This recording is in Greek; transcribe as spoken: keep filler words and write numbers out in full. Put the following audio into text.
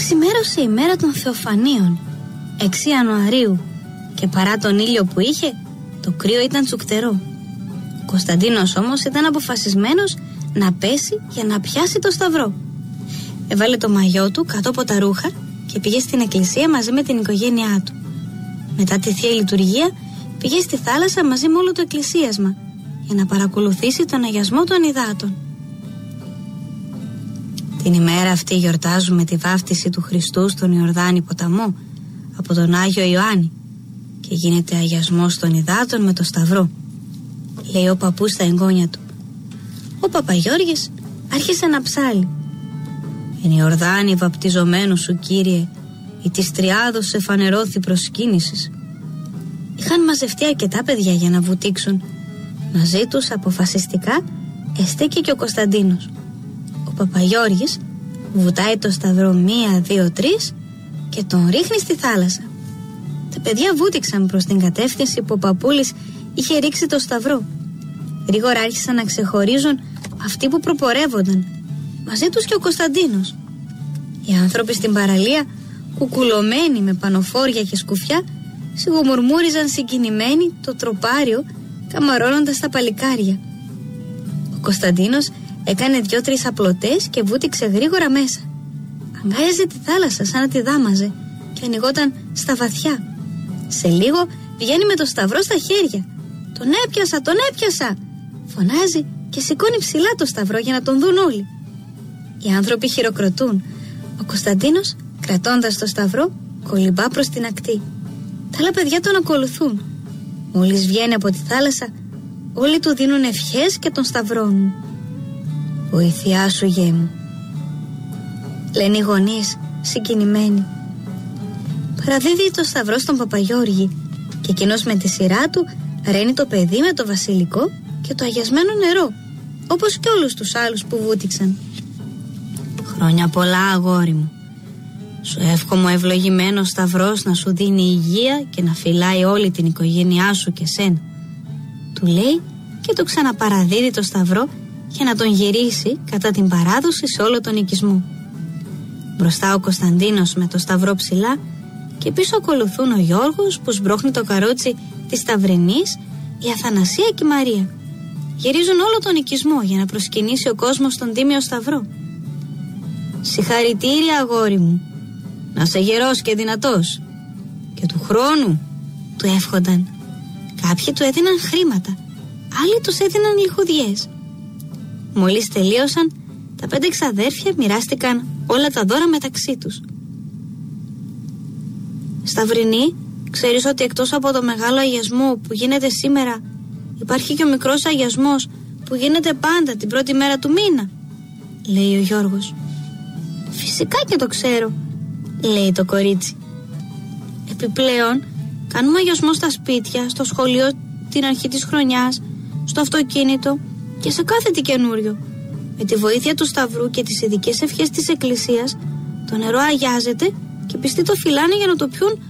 Ξημέρωσε η μέρα των Θεοφανίων, έξι Ιανουαρίου, και παρά τον ήλιο που είχε, το κρύο ήταν τσουκτερό. Ο Κωνσταντίνος όμως ήταν αποφασισμένος να πέσει για να πιάσει το σταυρό. Έβαλε το μαγιό του κάτω από τα ρούχα και πήγε στην εκκλησία μαζί με την οικογένειά του. Μετά τη Θεία Λειτουργία πήγε στη θάλασσα μαζί με όλο το εκκλησίασμα για να παρακολουθήσει τον αγιασμό των υδάτων. Την ημέρα αυτή γιορτάζουμε τη βάφτιση του Χριστού στον Ιορδάνη ποταμό από τον Άγιο Ιωάννη και γίνεται αγιασμός των υδάτων με το σταυρό, λέει ο παππούς στα εγγόνια του. Ο Παπαγιώργης άρχισε να ψάλει: «Εν Ιορδάνη βαπτιζομένου σου, Κύριε, η της τριάδος εφανερώθη προσκύνησης». Είχαν μαζευτεί αρκετά παιδιά για να βουτήξουν. Μαζί τους αποφασιστικά εστέκει και ο Κωνσταντίνος. Ο Παπαγιώργης βουτάει το σταυρό μία, δύο, τρεις και τον ρίχνει στη θάλασσα. Τα παιδιά βούτυξαν προς την κατεύθυνση που ο παππούλης είχε ρίξει το σταυρό. Γρήγορα άρχισαν να ξεχωρίζουν αυτοί που προπορεύονταν. Μαζί τους και ο Κωνσταντίνος. Οι άνθρωποι στην παραλία, κουκουλωμένοι με πανοφόρια και σκουφιά, σιγομουρμούριζαν συγκινημένοι το τροπάριο, καμαρώνοντας τα παλικάρια. Ο Κωνσταντίνος έκανε δυο-τρεις απλωτές και βούτυξε γρήγορα μέσα. Αγκάλιαζε τη θάλασσα σαν να τη δάμαζε και ανοιγόταν στα βαθιά. Σε λίγο βγαίνει με το σταυρό στα χέρια. «Τον έπιασα, τον έπιασα!» φωνάζει και σηκώνει ψηλά το σταυρό για να τον δουν όλοι. Οι άνθρωποι χειροκροτούν. Ο Κωνσταντίνος, κρατώντας το σταυρό, κολυμπά προς την ακτή. Τα άλλα παιδιά τον ακολουθούν. Μόλις βγαίνει από τη θάλασσα, όλοι του δίνουν ευχές και τον σταυρώνουν. «Βοήθειά σου, Γιέ μου», λένε οι γονείς συγκινημένοι. Παραδίδει το σταυρό στον Παπαγιώργη και εκείνος με τη σειρά του ραίνει το παιδί με το βασιλικό και το αγιασμένο νερό, όπως και όλους τους άλλους που βούτυξαν. «Χρόνια πολλά, αγόρι μου. Σου εύχομαι ο ευλογημένος σταυρός να σου δίνει υγεία και να φυλάει όλη την οικογένειά σου και σένα», του λέει και του ξαναπαραδίδει το σταυρό για να τον γυρίσει κατά την παράδοση σε όλο τον οικισμό. Μπροστά ο Κωνσταντίνος με το σταυρό ψηλά και πίσω ακολουθούν ο Γιώργος που σμπρώχνει το καρότσι της Σταυρινής, η Αθανασία και η Μαρία. Γυρίζουν όλο τον οικισμό για να προσκυνήσει ο κόσμος τον τίμιο σταυρό. «Συγχαρητήρια, αγόρι μου. Να είσαι γερός και δυνατός. Και του χρόνου», του εύχονταν. Κάποιοι του έδιναν χρήματα, άλλοι τους έδιναν λιχουδιές. Μόλις τελείωσαν, τα πέντε ξαδέρφια μοιράστηκαν όλα τα δώρα μεταξύ τους. «Σταυρινή, ξέρεις ότι εκτός από το μεγάλο αγιασμό που γίνεται σήμερα, υπάρχει και ο μικρός αγιασμός που γίνεται πάντα την πρώτη μέρα του μήνα?» λέει ο Γιώργος. «Φυσικά και το ξέρω», λέει το κορίτσι. «Επιπλέον, κάνουμε αγιασμό στα σπίτια, στο σχολείο την αρχή της χρονιάς, στο αυτοκίνητο και σε κάθε τι καινούριο. Με τη βοήθεια του σταυρού και τις ειδικές ευχές της Εκκλησίας, το νερό αγιάζεται και πιστοί το φυλάνε για να το πιούν